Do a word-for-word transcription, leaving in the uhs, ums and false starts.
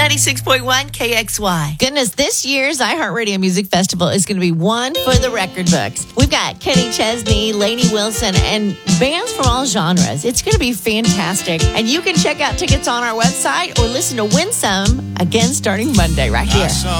ninety-six point one K X Y. Goodness, this year's iHeartRadio Music Festival is going to be one for the record books. We've got Kenny Chesney, Lainey Wilson, and bands from all genres. It's going to be fantastic. And you can check out tickets on our website or listen to Win Some again starting Monday right here.